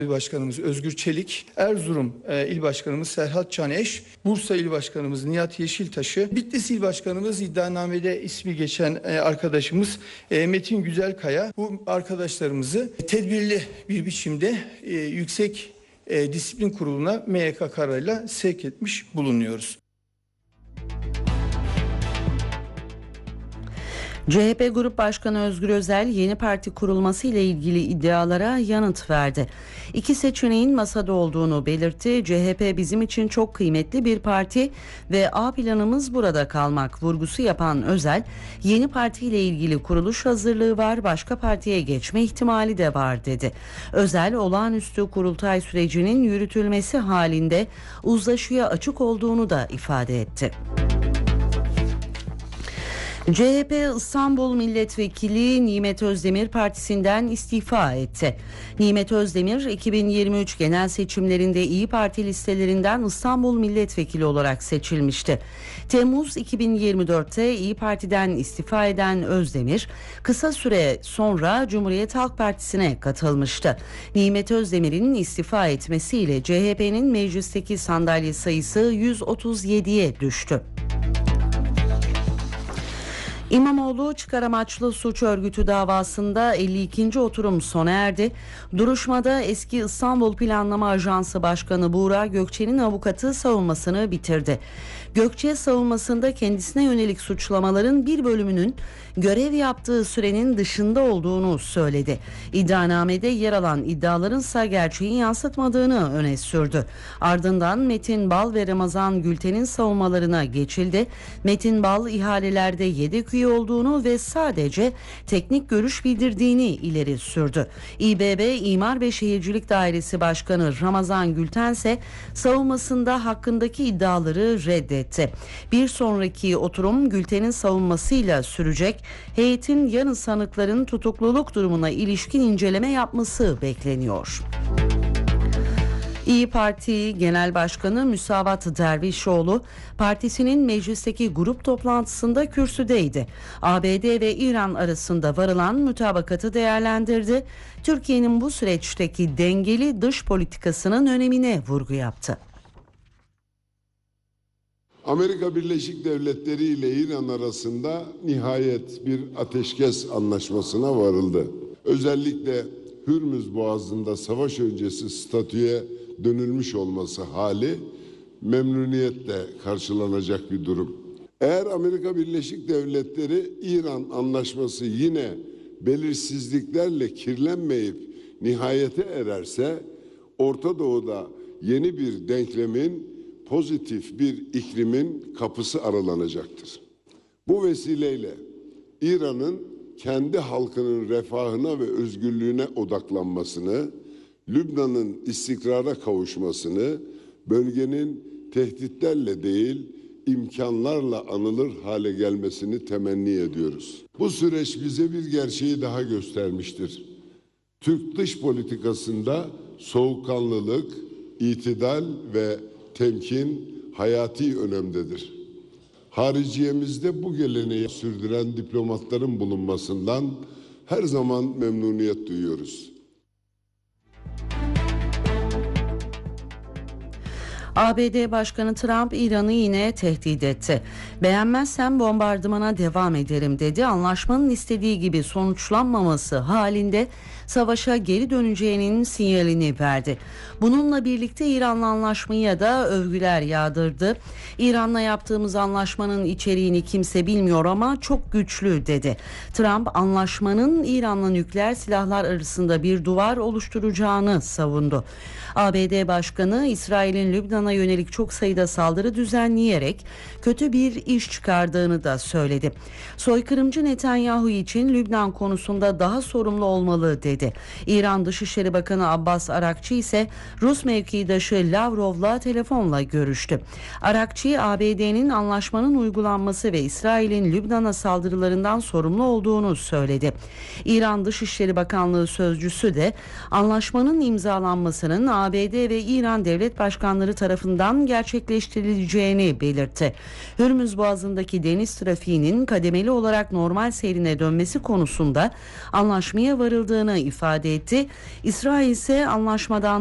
İl Başkanımız Özgür Çelik, Erzurum İl Başkanımız Serhat Caneş, Bursa İl Başkanımız Nihat Yeşiltaş'ı, Bitlis İl Başkanımız iddianamede ismi geçen arkadaşımız Metin Güzelkaya, bu arkadaşlarımızı tedbirli bir biçimde Yüksek Disiplin Kurulu'na MYK kararıyla sevk etmiş bulunuyoruz. CHP Grup Başkanı Özgür Özel yeni parti kurulması ile ilgili iddialara yanıt verdi. İki seçeneğin masada olduğunu belirtti. CHP bizim için çok kıymetli bir parti ve A planımız burada kalmak vurgusu yapan Özel, yeni parti ile ilgili kuruluş hazırlığı var, başka partiye geçme ihtimali de var dedi. Özel, olağanüstü kurultay sürecinin yürütülmesi halinde uzlaşıya açık olduğunu da ifade etti. CHP İstanbul Milletvekili Nimet Özdemir partisinden istifa etti. Nimet Özdemir 2023 genel seçimlerinde İYİ Parti listelerinden İstanbul Milletvekili olarak seçilmişti. Temmuz 2024'te İYİ Parti'den istifa eden Özdemir kısa süre sonra Cumhuriyet Halk Partisi'ne katılmıştı. Nimet Özdemir'in istifa etmesiyle CHP'nin meclisteki sandalye sayısı 137'ye düştü. İmamoğlu çıkar amaçlı suç örgütü davasında 52. oturum sona erdi. Duruşmada eski İstanbul Planlama Ajansı Başkanı Buğra Gökçe'nin avukatı savunmasını bitirdi. Gökçe savunmasında kendisine yönelik suçlamaların bir bölümünün görev yaptığı sürenin dışında olduğunu söyledi. İddianamede yer alan iddiaların ise gerçeği yansıtmadığını öne sürdü. Ardından Metin Bal ve Ramazan Gülten'in savunmalarına geçildi. Metin Bal ihalelerde yedek üye olduğunu ve sadece teknik görüş bildirdiğini ileri sürdü. İBB İmar ve Şehircilik Dairesi Başkanı Ramazan Gülten ise savunmasında hakkındaki iddiaları reddetti. Bir sonraki oturum Gülten'in savunmasıyla sürecek. Heyetin yarın sanıkların tutukluluk durumuna ilişkin inceleme yapması bekleniyor. İYİ Parti Genel Başkanı Müsavat Dervişoğlu partisinin meclisteki grup toplantısında kürsüdeydi. ABD ve İran arasında varılan mutabakatı değerlendirdi. Türkiye'nin bu süreçteki dengeli dış politikasının önemine vurgu yaptı. Amerika Birleşik Devletleri ile İran arasında nihayet bir ateşkes anlaşmasına varıldı. Özellikle Hürmüz Boğazı'nda savaş öncesi statüye dönülmüş olması hali memnuniyetle karşılanacak bir durum. Eğer Amerika Birleşik Devletleri İran anlaşması yine belirsizliklerle kirlenmeyip nihayete ererse Orta Doğu'da yeni bir denklemin, pozitif bir iklimin kapısı aralanacaktır. Bu vesileyle İran'ın kendi halkının refahına ve özgürlüğüne odaklanmasını, Lübnan'ın istikrara kavuşmasını, bölgenin tehditlerle değil, imkanlarla anılır hale gelmesini temenni ediyoruz. Bu süreç bize bir gerçeği daha göstermiştir. Türk dış politikasında soğukkanlılık, itidal ve temkin hayati önemdedir. Hariciyemizde bu geleneği sürdüren diplomatların bulunmasından her zaman memnuniyet duyuyoruz. ABD Başkanı Trump İran'ı yine tehdit etti. Beğenmezsem bombardımana devam ederim dedi. Anlaşmanın istediği gibi sonuçlanmaması halinde savaşa geri döneceğinin sinyalini verdi. Bununla birlikte İran'la anlaşmaya da övgüler yağdırdı. İran'la yaptığımız anlaşmanın içeriğini kimse bilmiyor ama çok güçlü dedi. Trump anlaşmanın İran'la nükleer silahlar arasında bir duvar oluşturacağını savundu. ABD Başkanı İsrail'in Lübnan'a yönelik çok sayıda saldırı düzenleyerek kötü bir iş çıkardığını da söyledi. Soykırımcı Netanyahu için Lübnan konusunda daha sorumlu olmalı dedi. İran Dışişleri Bakanı Abbas Arakçı ise Rus mevkidaşı Lavrov'la telefonla görüştü. Arakçı, ABD'nin anlaşmanın uygulanması ve İsrail'in Lübnan'a saldırılarından sorumlu olduğunu söyledi. İran Dışişleri Bakanlığı sözcüsü de anlaşmanın imzalanmasının ABD ve İran devlet başkanları tarafından gerçekleştirileceğini belirtti. Hürmüz Boğazı'ndaki deniz trafiğinin kademeli olarak normal seyrine dönmesi konusunda anlaşmaya varıldığını ifade ifade etti. İsrail ise anlaşmadan